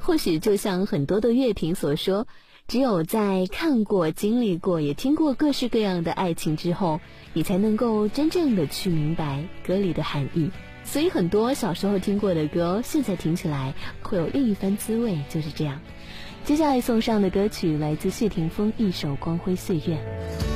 或许就像很多的乐评所说，只有在看过、经历过、也听过各式各样的爱情之后，你才能够真正的去明白歌里的含义。所以很多小时候听过的歌，现在听起来会有另一番滋味，就是这样。接下来送上的歌曲来自谢霆锋，一首《光辉岁月》。